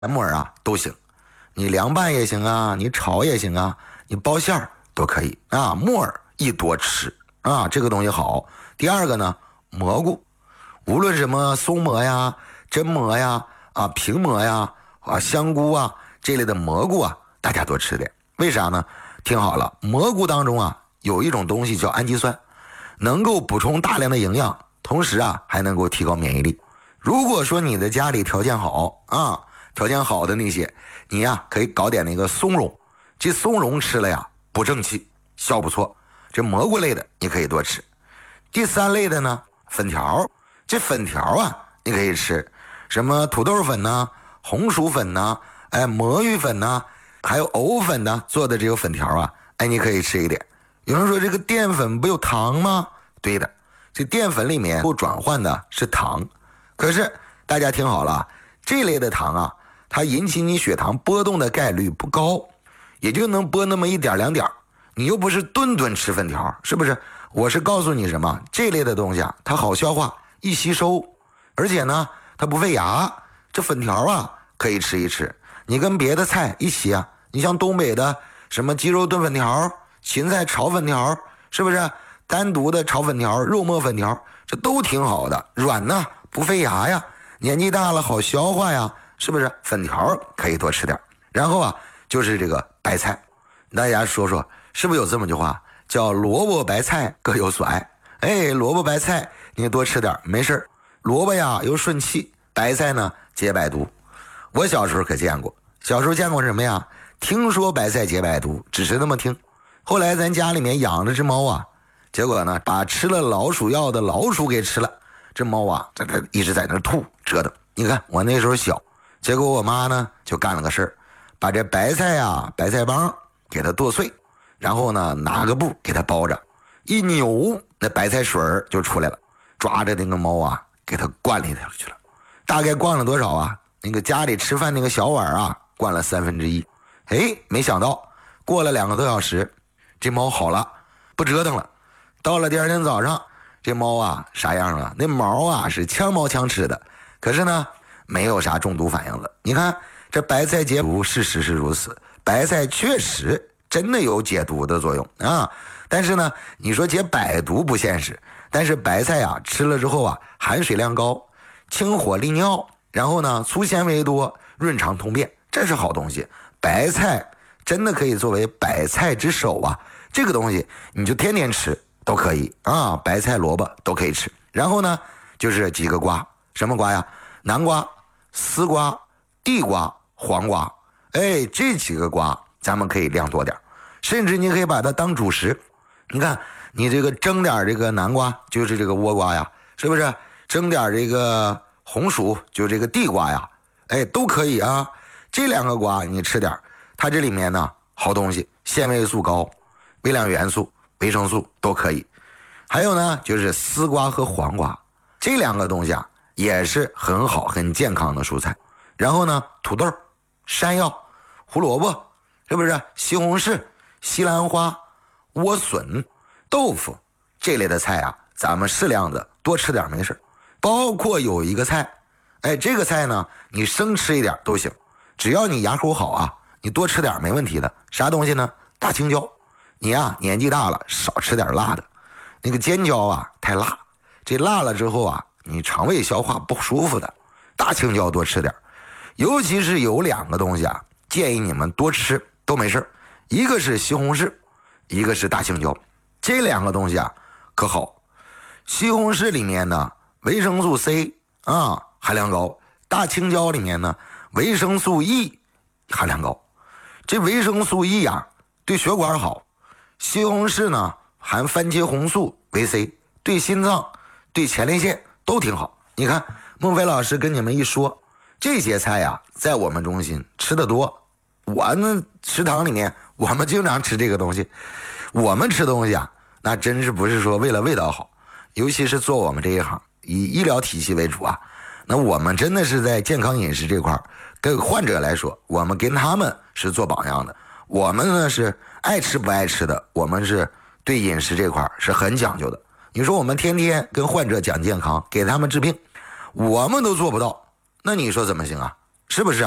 木耳啊都行，你凉拌也行啊，你炒也行啊，你包馅儿都可以啊。木耳宜多吃啊，这个东西好。第二个呢，蘑菇，无论什么松蘑呀、榛蘑呀、平蘑呀、香菇啊这类的蘑菇啊，大家多吃点。为啥呢？听好了，蘑菇当中啊有一种东西叫氨基酸，能够补充大量的营养，同时啊还能够提高免疫力。如果说你的家里条件好啊，条件好的那些，你呀可以搞点那个松茸，这松茸吃了呀补正气，效不错。这蘑菇类的你可以多吃。第三类的呢，粉条，这粉条啊你可以吃，什么土豆粉呐、红薯粉呐、魔芋粉呐，还有藕粉呐做的这个粉条啊，你可以吃一点。有人说这个淀粉不有糖吗？对的，这淀粉里面不转换的是糖。可是大家听好了，这类的糖啊，它引起你血糖波动的概率不高，也就能波那么一点两点。你又不是顿顿吃粉条，是不是？我是告诉你什么，这类的东西啊，它好消化，易吸收，而且呢它不费牙。这粉条啊可以吃一吃，你跟别的菜一起啊，你像东北的什么鸡肉炖粉条、芹菜炒粉条，是不是？单独的炒粉条、肉末粉条，这都挺好的，软呢不费牙呀，年纪大了好消化呀，是不是？粉条可以多吃点。然后啊就是这个白菜，大家说说是不是有这么句话叫萝卜白菜各有所爱？萝卜白菜你多吃点没事，萝卜呀又顺气，白菜呢解百毒。我小时候可见过，小时候见过什么呀？听说白菜解百毒，只是那么听。后来咱家里面养了只猫啊，结果呢把吃了老鼠药的老鼠给吃了。这猫啊这一直在那吐折腾。你看我那时候小，结果我妈呢就干了个事儿，把这白菜啊白菜帮给它剁碎，然后呢拿个布给它包着，一扭那白菜水就出来了，抓着那个猫啊给它灌里头去了。大概灌了多少啊？那个家里吃饭那个小碗啊灌了1/3。没想到过了2个多小时，这猫好了，不折腾了。到了第二天早上，这猫啊啥样啊？那毛啊是枪毛枪吃的，可是呢没有啥中毒反应了。你看这白菜解毒，事实是如此，白菜确实真的有解毒的作用啊。但是呢你说解百毒不现实，但是白菜啊吃了之后啊含水量高，清火利尿，然后呢粗纤维多，润肠通便，这是好东西。白菜真的可以作为百菜之首啊，这个东西你就天天吃都可以啊，白菜萝卜都可以吃。然后呢就是几个瓜，什么瓜呀？南瓜、丝瓜、地瓜、黄瓜，这几个瓜咱们可以量多点，甚至你可以把它当主食。你看你这个蒸点这个南瓜，就是这个倭瓜呀，是不是？蒸点这个红薯，就这个地瓜呀，都可以啊。这2个瓜你吃点，它这里面呢好东西，纤维素高，微量元素、维生素都可以。还有呢就是丝瓜和黄瓜，这2个东西啊也是很好很健康的蔬菜。然后呢土豆、山药、胡萝卜，是不是？西红柿、西兰花、莴笋、豆腐这类的菜啊，咱们适量的多吃点没事。包括有一个菜，这个菜呢你生吃一点都行，只要你牙口好啊，你多吃点没问题的。啥东西呢？大青椒。你呀年纪大了少吃点辣的，那个尖椒啊太辣，这辣了之后啊你肠胃消化不舒服的。大青椒多吃点，尤其是有2个东西啊建议你们多吃都没事，一个是西红柿，一个是大青椒。这2个东西啊可好，西红柿里面呢维生素 C 啊含量高，大青椒里面呢维生素 E 含量高。这维生素 E 啊对血管好，西红柿呢含番茄红素维 C， 对心脏对前列腺都挺好。你看孟非老师跟你们一说，这些菜呀在我们中心吃得多，我们食堂里面我们经常吃这个东西。我们吃东西啊那真是不是说为了味道好，尤其是做我们这一行以医疗体系为主啊，那我们真的是在健康饮食这块跟患者来说，我们跟他们是做榜样的。我们呢是爱吃不爱吃的，我们是对饮食这块是很讲究的。你说我们天天跟患者讲健康，给他们治病，我们都做不到，那你说怎么行啊？是不是啊？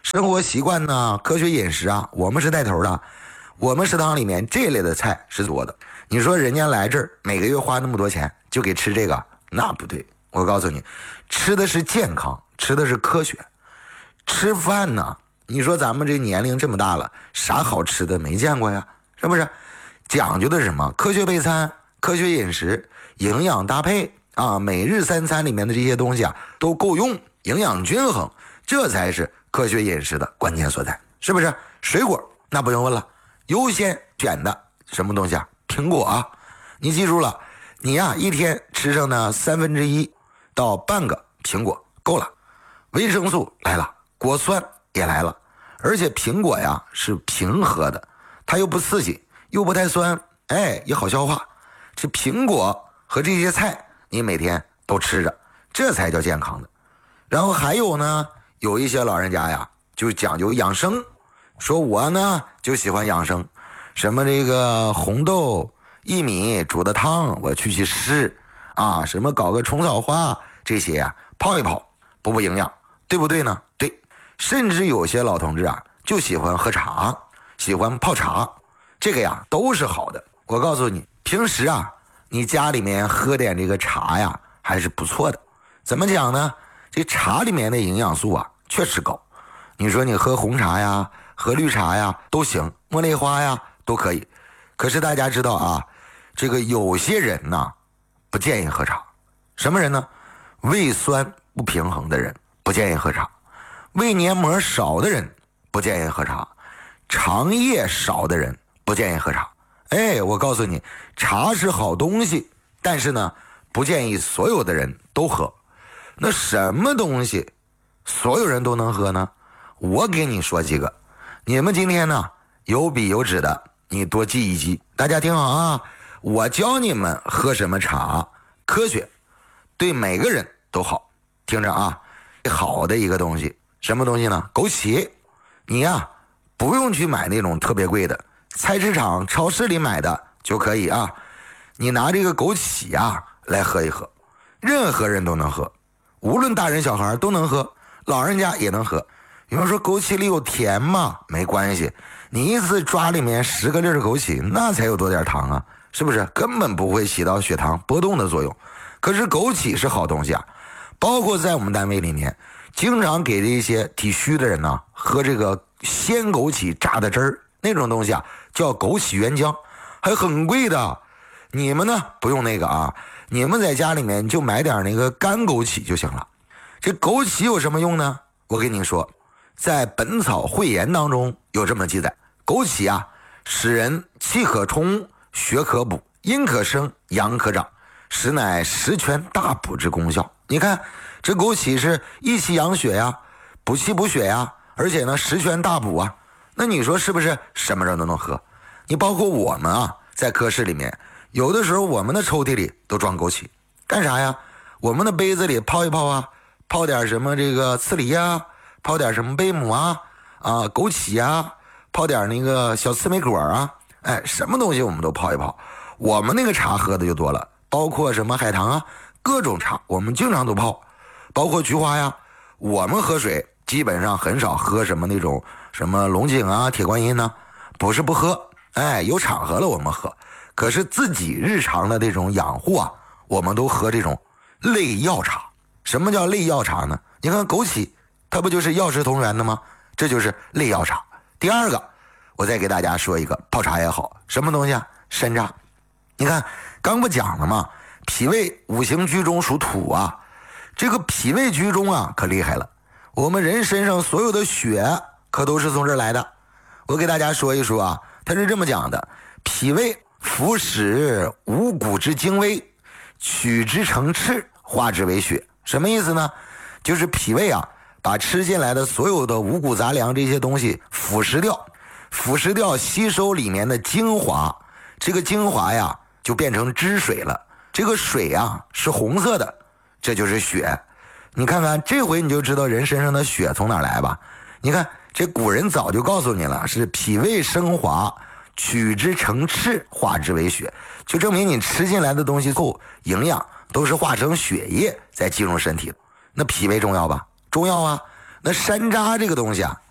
生活习惯呢，科学饮食啊，我们是带头的。我们食堂里面这类的菜是多的。你说人家来这儿每个月花那么多钱就给吃这个，那不对。我告诉你，吃的是健康，吃的是科学。吃饭呢，你说咱们这年龄这么大了，啥好吃的没见过呀？是不是？讲究的是什么？科学备餐、科学饮食、营养搭配啊，每日三餐里面的这些东西啊都够用，营养均衡，这才是科学饮食的关键所在，是不是？水果那不用问了，优先选的什么东西啊？苹果啊，你记住了，你呀一天吃上呢1/3到半个苹果够了。维生素来了，果酸也来了，而且苹果呀是平和的，它又不刺激，又不太酸，也好消化。这苹果和这些菜你每天都吃着，这才叫健康的。然后还有呢，有一些老人家呀就讲究养生，说我呢就喜欢养生，什么这个红豆薏米煮的汤我去试啊，什么搞个虫草花这些呀泡一泡补营养，对不对呢？对。甚至有些老同志啊就喜欢喝茶，喜欢泡茶，这个呀都是好的。我告诉你，平时啊你家里面喝点这个茶呀还是不错的。怎么讲呢？这茶里面的营养素啊确实高。你说你喝红茶呀，喝绿茶呀都行，茉莉花呀都可以。可是大家知道啊，这个有些人呢不建议喝茶。什么人呢？胃酸不平衡的人不建议喝茶，胃黏膜少的人不建议喝茶，肠液少的人不建议喝茶。我告诉你，茶是好东西，但是呢不建议所有的人都喝。那什么东西所有人都能喝呢？我给你说几个，你们今天呢有笔有纸的你多记一记。大家听好啊，我教你们喝什么茶，科学，对每个人都好。听着啊，好的一个东西，什么东西呢？枸杞。你呀不用去买那种特别贵的，菜市场超市里买的就可以啊。你拿这个枸杞啊来喝一喝，任何人都能喝，无论大人小孩都能喝，老人家也能喝。有人说枸杞里有甜吗？没关系，你一次抓里面10个粒枸杞，那才有多点糖啊，是不是？根本不会起到血糖波动的作用。可是枸杞是好东西啊，包括在我们单位里面经常给这些体虚的人呢喝这个鲜枸杞榨的汁儿，那种东西啊叫枸杞原浆，还很贵的。你们呢不用那个啊，你们在家里面就买点那个干枸杞就行了。这枸杞有什么用呢？我跟你说，在《本草汇言》当中有这么记载，枸杞啊使人气可冲，血可补，阴可生，阳可长，实乃十全大补之功效。你看这枸杞是益气养血呀，补气补血呀，而且呢十全大补啊。那你说是不是什么人都能喝？你包括我们啊，在科室里面有的时候我们的抽屉里都装枸杞，干啥呀？我们的杯子里泡一泡啊，泡点什么这个刺梨啊，泡点什么贝母啊，枸杞啊，泡点那个小刺梅果啊，什么东西我们都泡一泡。我们那个茶喝的就多了，包括什么海棠啊，各种茶我们经常都泡，包括菊花呀。我们喝水基本上很少喝什么那种什么龙井啊、铁观音呢，不是不喝，有场合了我们喝。可是自己日常的这种养护啊，我们都喝这种类药茶。什么叫类药茶呢？你看枸杞它不就是药食同源的吗？这就是类药茶。第二个我再给大家说一个泡茶也好，什么东西啊？山楂。你看刚不讲了吗？脾胃五行居中属土啊，这个脾胃居中啊可厉害了，我们人身上所有的血可都是从这儿来的。我给大家说一说啊，他是这么讲的：脾胃服使五谷之精微，取之成赤，化之为血。什么意思呢？就是脾胃啊把吃进来的所有的五谷杂粮这些东西腐蚀掉，吸收里面的精华，这个精华呀就变成汁水了，这个水啊是红色的，这就是血。你看看这回你就知道人身上的血从哪来吧。你看这古人早就告诉你了，是脾胃升华，取之成赤，化之为血，就证明你吃进来的东西后营养都是化成血液再进入身体。那脾胃重要吧？重要啊。那山楂这个东西啊